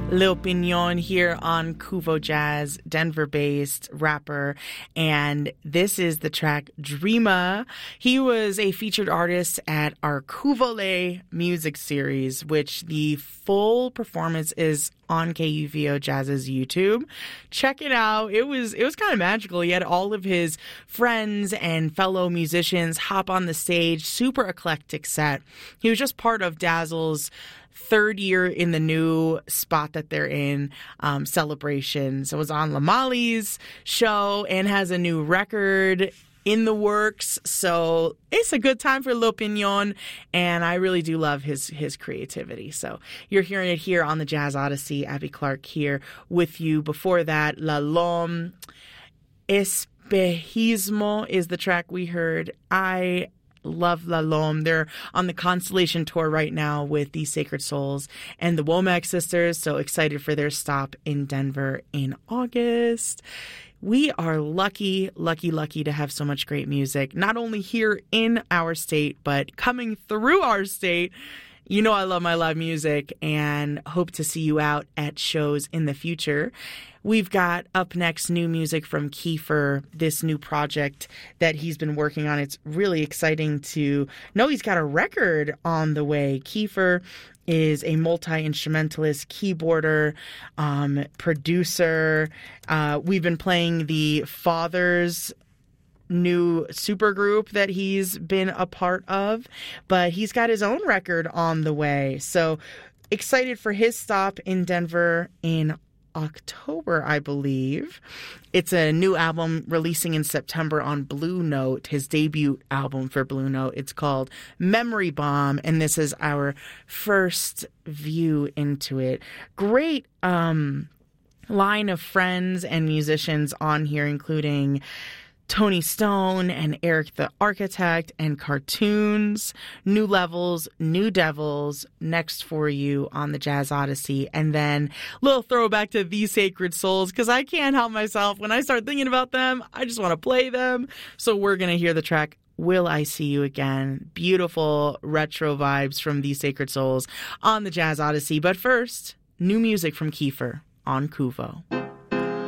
Lil Pignon here on Kuvo Jazz, Denver-based rapper, and this is the track Dreama. He was a featured artist at our Kuvole music series, which the full performance is on KUVO Jazz's YouTube. Check it out. It was kind of magical. He had all of his friends and fellow musicians hop on the stage, super eclectic set. He was just part of Dazzle's third year in the new spot that they're in, celebrations. It was on Lamali's show and has a new record in the works. So it's a good time for Lil Pignon, and I really do love his creativity. So you're hearing it here on the Jazz Odyssey. Abby Clark here with you. Before that, La Lom Espejismo is the track we heard. I love La Lom. They're on the Constellation Tour right now with the Sacred Souls and the Womack Sisters. So excited for their stop in Denver in August. We are lucky to have so much great music, not only here in our state, but coming through our state. You know I love my live music and hope to see you out at shows in the future. We've got up next new music from Kiefer, this new project that he's been working on. It's really exciting to know he's got a record on the way. Kiefer is a multi-instrumentalist, keyboarder, producer. We've been playing the Fathers new supergroup that he's been a part of, but he's got his own record on the way. So excited for his stop in Denver in October, I believe. It's a new album releasing in September on Blue Note, his debut album for Blue Note. It's called Memory Bomb, and this is our first view into it. Great line of friends and musicians on here, including Tony Stone and Eric the Architect and Cartoons. New Levels, New Devils, next for you on the Jazz Odyssey. And then a little throwback to The Sacred Souls, because I can't help myself. When I start thinking about them, I just want to play them. So we're going to hear the track Will I See You Again? Beautiful retro vibes from The Sacred Souls on the Jazz Odyssey. But first, new music from Kiefer on Kuvo.